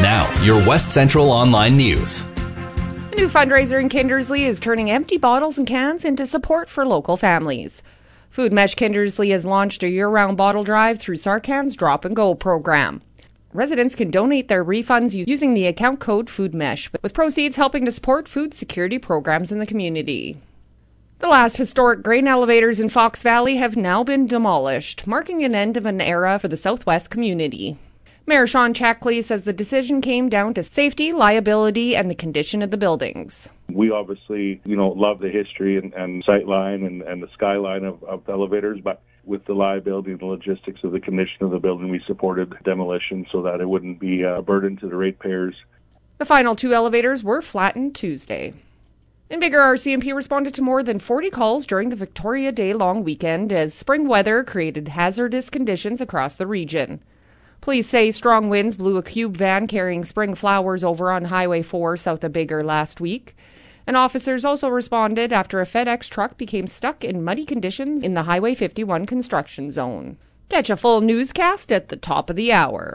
Now, your West Central Online News. A new fundraiser in Kindersley is turning empty bottles and cans into support for local families. Food Mesh Kindersley has launched a year-round bottle drive through Sarkan's Drop and Go program. Residents can donate their refunds using the account code FoodMesh, with proceeds helping to support food security programs in the community. The last historic grain elevators in Fox Valley have now been demolished, marking an end of an era for the Southwest community. Mayor Sean Chackley says the decision came down to safety, liability, and the condition of the buildings. We obviously, love the history and sightline and the skyline of elevators, but with the liability and the logistics of the condition of the building, we supported demolition so that it wouldn't be a burden to the ratepayers. The final 2 elevators were flattened Tuesday. In Biggar, RCMP responded to more than 40 calls during the Victoria Day long weekend as spring weather created hazardous conditions across the region. Police say strong winds blew a cube van carrying spring flowers over on Highway 4 south of Biggar last week. And officers also responded after a FedEx truck became stuck in muddy conditions in the Highway 51 construction zone. Catch a full newscast at the top of the hour.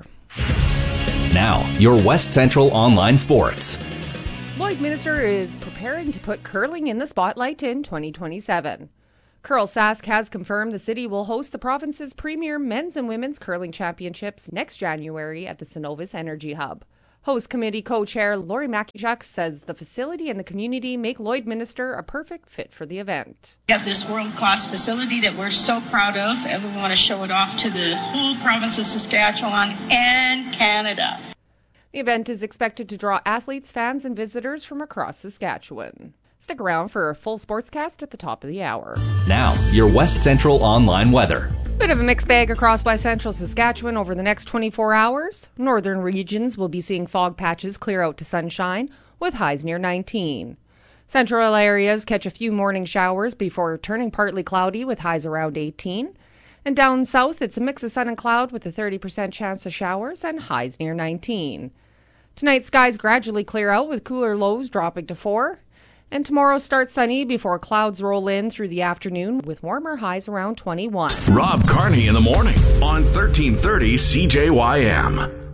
Now, your West Central Online Sports. Lloydminster is preparing to put curling in the spotlight in 2027. Curl Sask has confirmed the city will host the province's premier men's and women's curling championships next January at the Cenovus Energy Hub. Host committee co-chair Lori Makichuk says the facility and the community make Lloydminster a perfect fit for the event. We have this world-class facility that we're so proud of, and we want to show it off to the whole province of Saskatchewan and Canada. The event is expected to draw athletes, fans, and visitors from across Saskatchewan. Stick around for a full sportscast at the top of the hour. Now, your West Central Online weather. Bit of a mixed bag across West Central Saskatchewan over the next 24 hours. Northern regions will be seeing fog patches clear out to sunshine, with highs near 19. Central areas catch a few morning showers before turning partly cloudy with highs around 18. And down south, it's a mix of sun and cloud with a 30% chance of showers and highs near 19. Tonight, skies gradually clear out with cooler lows dropping to 4. And tomorrow starts sunny before clouds roll in through the afternoon with warmer highs around 21. Rob Carney in the morning on 1330 CJYM.